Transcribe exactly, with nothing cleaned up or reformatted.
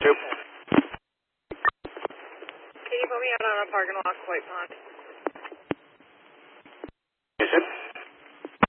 Nope. Can you put me out on a parking lot, White Pond?